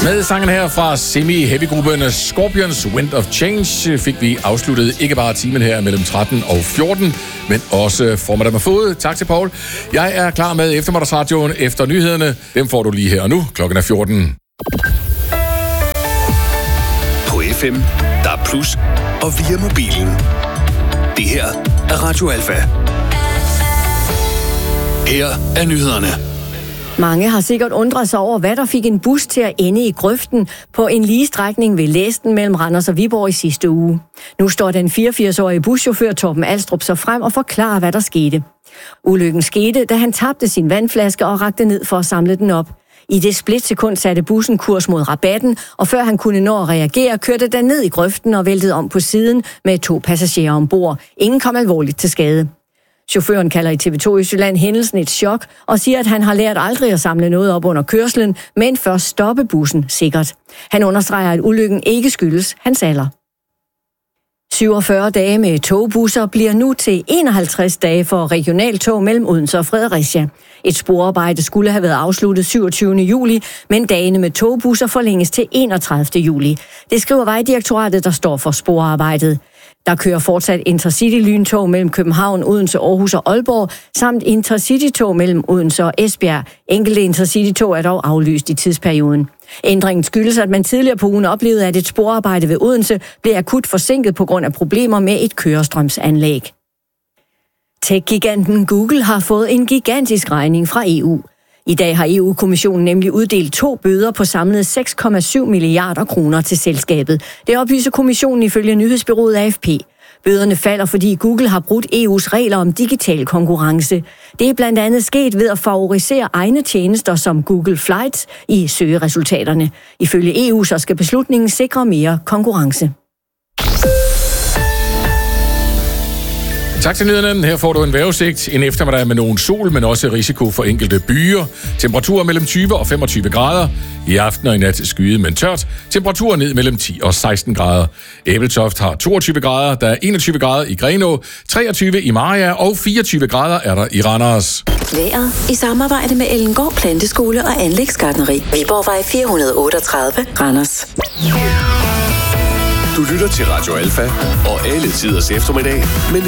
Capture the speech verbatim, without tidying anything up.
Med sangen her fra semi-heavy-gruppen Scorpions Wind of Change fik vi afsluttet ikke bare timen her mellem tretten og fjorten, men også formiddag med fod. Tak til Paul. Jeg er klar med eftermiddagsradioen efter nyhederne. Dem får du lige her og nu. Klokken er fjorten. På F M, der er plus, og via mobilen. Det her er Radio Alfa. Her er nyhederne. Mange har sikkert undret sig over, hvad der fik en bus til at ende i grøften på en lige strækning ved Læsten mellem Randers og Viborg i sidste uge. Nu står den fireogfirs-årige buschauffør Torben Alstrup så frem og forklarer, hvad der skete. Ulykken skete, da han tabte sin vandflaske og rakte ned for at samle den op. I det splitsekund satte bussen kurs mod rabatten, og før han kunne nå at reagere, kørte den ned i grøften og væltede om på siden med to passagerer ombord. Ingen kom alvorligt til skade. Chaufføren kalder i T V to Østjylland hændelsen et chok og siger, at han har lært aldrig at samle noget op under kørslen, men først stoppe bussen sikkert. Han understreger, at ulykken ikke skyldes hans alder. syvogfyrre dage med togbusser bliver nu til enoghalvtreds dage for regionaltog mellem Odense og Fredericia. Et sporarbejde skulle have været afsluttet syvogtyvende juli, men dagene med togbusser forlænges til enogtredivte juli. Det skriver Vejdirektoratet, der står for sporarbejdet. Der kører fortsat Intercity-lyntog mellem København, Odense, Aarhus og Aalborg, samt Intercity-tog mellem Odense og Esbjerg. Enkelte Intercity-tog er dog aflyst i tidsperioden. Ændringen skyldes, at man tidligere på ugen oplevede, at et sporarbejde ved Odense blev akut forsinket på grund af problemer med et kørestrømsanlæg. Tech-giganten Google har fået en gigantisk regning fra E U. I dag har E U-kommissionen nemlig uddelt to bøder på samlet seks komma syv milliarder kroner til selskabet. Det oplyser kommissionen ifølge nyhedsbureauet A F P. Bøderne falder, fordi Google har brudt E U's regler om digital konkurrence. Det er blandt andet sket ved at favorisere egne tjenester som Google Flights i søgeresultaterne. Ifølge E U så skal beslutningen sikre mere konkurrence. Tak til nyhederne. Her får du en vejrudsigt. En eftermiddag med nogen sol, men også risiko for enkelte byer. Temperaturer mellem tyve og femogtyve grader. I aften og i nat skyet, men tørt. Temperaturer ned mellem ti og seksten grader. Æbeltoft har toogtyve grader. Der er enogtyve grader i Grenaa, treogtyve i Mariager og fireogtyve grader er der i Randers. Vejret i samarbejde med Ellengård Planteskole og Anlægsgartneri. Viborgvej fire hundrede otteogtredive, Randers. Du lytter til Radio Alfa og alle tiders eftermiddag, men